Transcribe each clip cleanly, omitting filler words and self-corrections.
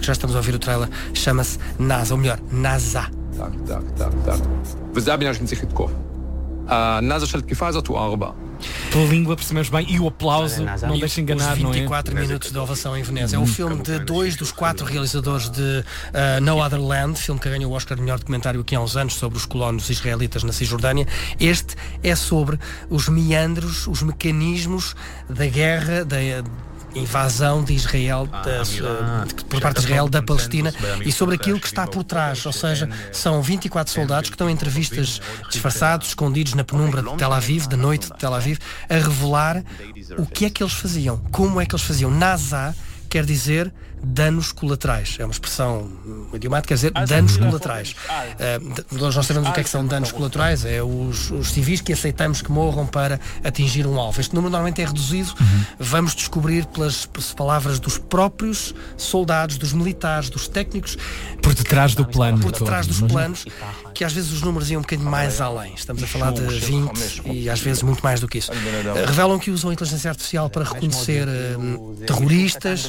que já estamos a ouvir o trailer, chama-se NASA, ou melhor, NASA. Tak. וזה הבניין שאני צריך לתקוף. הנאזה של התקיפה הזאת הוא 4. Pela língua percebemos bem, e o aplauso não deixa enganar, os não é? 24 minutos de ovação em Veneza. É o filme de 2 dos 4 realizadores de No Other Land, filme que ganhou o Oscar de melhor documentário aqui há uns anos sobre os colonos israelitas na Cisjordânia. Este é sobre os meandros, os mecanismos da guerra, da invasão de Israel, por parte de Israel da Palestina, e sobre aquilo que está por trás, ou seja, são 24 soldados que estão em entrevistas disfarçados, escondidos na penumbra de Tel Aviv, de noite de Tel Aviv, a revelar o que é que eles faziam, como é que eles faziam. NASA quer dizer danos colaterais. É uma expressão idiomática, quer dizer danos colaterais. Nós sabemos o que é que são danos colaterais. É os civis que aceitamos que morram para atingir um alvo. Este número normalmente é reduzido. Vamos descobrir pelas palavras dos próprios soldados, dos militares, dos técnicos. Por detrás do plano. Por detrás dos planos, que às vezes os números iam um bocadinho mais além. Estamos a falar de 20 e às vezes muito mais do que isso. Revelam que usam a inteligência artificial para reconhecer terroristas,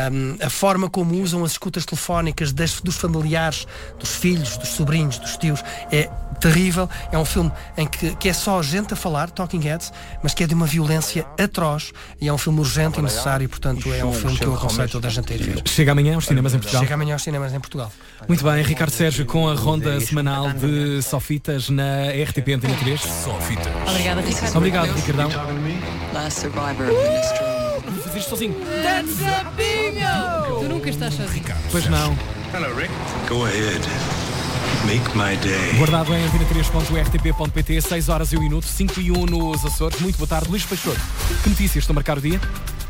a forma como usam as escutas telefónicas dos familiares, dos filhos, dos sobrinhos, dos tios, é terrível. É um filme em que é só gente a falar, Talking Heads, mas que é de uma violência atroz, e é um filme urgente e necessário, portanto é um filme que eu aconselho toda a gente a ir ver. Chega amanhã aos cinemas em Portugal. Chega amanhã aos cinemas em Portugal. Muito bem, Ricardo Sérgio, com a ronda semanal de Sofitas na RTP Antena 3. Sofitas. Obrigada, Ricardo. Obrigado, Ricardão. Last survivor of the Nostromo. Vou fazer isto sozinho. That's a bingo! Tu nunca estás sozinho. Pois não. Hello, Rick. Go ahead. Make my day. Guardado em antena3.rtp.pt, 6 horas e 1 minuto, 5 e 1 nos Açores. Muito boa tarde, Luís Peixoto. Que notícias estão a marcar o dia?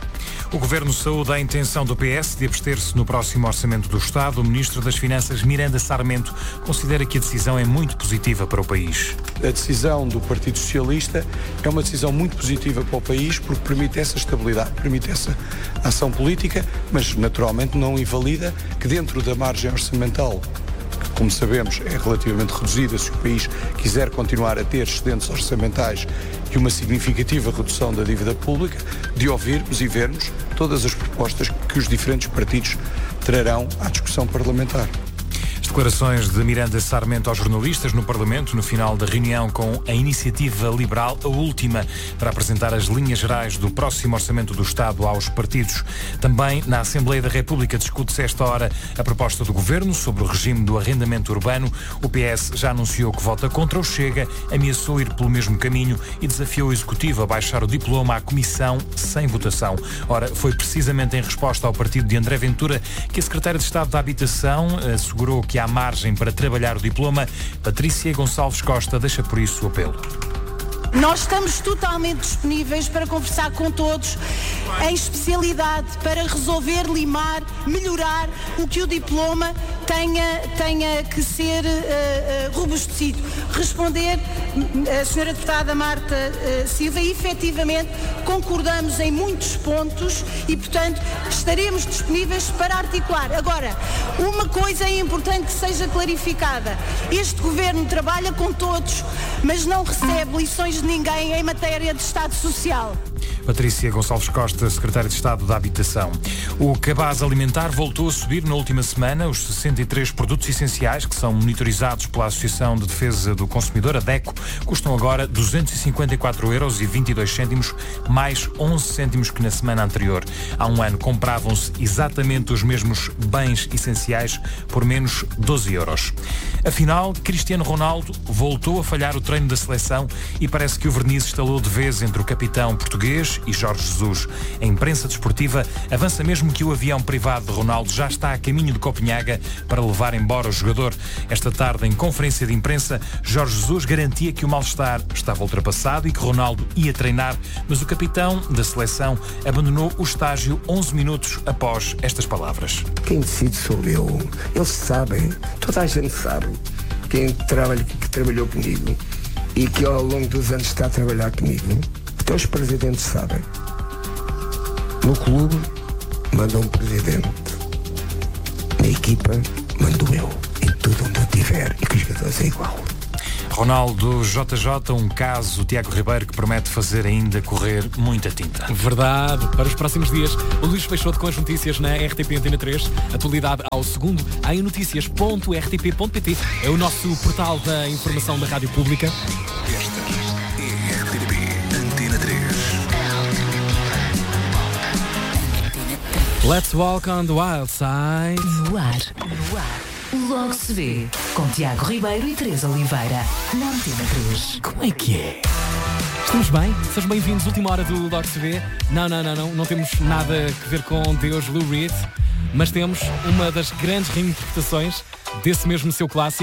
O Governo saúda a intenção do PS de abster-se no próximo Orçamento do Estado. O Ministro das Finanças, Miranda Sarmento, considera que a decisão é muito positiva para o país. A decisão do Partido Socialista é uma decisão muito positiva para o país, porque permite essa estabilidade, permite essa ação política, mas naturalmente não invalida que dentro da margem orçamental, que, como sabemos, é relativamente reduzida, se o país quiser continuar a ter excedentes orçamentais e uma significativa redução da dívida pública, de ouvirmos e vermos todas as propostas que os diferentes partidos trarão à discussão parlamentar. Declarações de Miranda Sarmento aos jornalistas no Parlamento no final da reunião com a Iniciativa Liberal, a última para apresentar as linhas gerais do próximo Orçamento do Estado aos partidos. Também na Assembleia da República discute-se esta hora a proposta do Governo sobre o regime do arrendamento urbano. O PS já anunciou que vota contra. O Chega ameaçou ir pelo mesmo caminho e desafiou o Executivo a baixar o diploma à Comissão sem votação. Ora, foi precisamente em resposta ao partido de André Ventura que a Secretária de Estado da Habitação assegurou que há margem para trabalhar o diploma. Patrícia Gonçalves Costa deixa por isso o apelo. Nós estamos totalmente disponíveis para conversar com todos, em especialidade para resolver, limar, melhorar o que o diploma tenha que ser robustecido. Responder a senhora deputada Marta Silva, e efetivamente concordamos em muitos pontos e, portanto, estaremos disponíveis para articular. Agora, uma coisa é importante que seja clarificada. Este governo trabalha com todos, mas não recebe lições de ninguém em matéria de Estado Social. Patrícia Gonçalves Costa, Secretária de Estado da Habitação. O cabaz alimentar voltou a subir na última semana. Os 63 produtos essenciais que são monitorizados pela Associação de Defesa do Consumidor, a DECO, custam agora 254,22€, mais 11 cêntimos que na semana anterior. Há um ano compravam-se exatamente os mesmos bens essenciais por menos 12€. Afinal, Cristiano Ronaldo voltou a falhar o treino da seleção e parece que o verniz estalou de vez entre o capitão português e Jorge Jesus. A imprensa desportiva avança mesmo que o avião privado de Ronaldo já está a caminho de Copenhaga para levar embora o jogador. Esta tarde, em conferência de imprensa, Jorge Jesus garantia que o mal-estar estava ultrapassado e que Ronaldo ia treinar, mas o capitão da seleção abandonou o estágio 11 minutos após estas palavras. Quem decide sou eu. Eles sabem, toda a gente sabe, quem trabalhou comigo e que ao longo dos anos está a trabalhar comigo. Até os presidentes sabem. No clube, manda um presidente. Na equipa, mando eu. Em tudo onde eu estiver. E que os jogadores é igual. Ronaldo JJ, um caso, Tiago Ribeiro, que promete fazer ainda correr muita tinta. Verdade. Para os próximos dias, o Luís Peixoto com as notícias na RTP Antena 3. Atualidade ao segundo em noticias.rtp.pt. É o nosso portal da informação da Rádio Pública. Esta é RTP Antena 3. Let's walk on the wild side. No ar. Logo se vê. Com Tiago Ribeiro e Teresa Oliveira. Na Antena 3. Como é que é? Estamos bem? Sejam bem-vindos. Última hora do Logo se vê. Não temos nada a ver com Deus Lou Reed, mas temos uma das grandes reinterpretações desse mesmo seu clássico.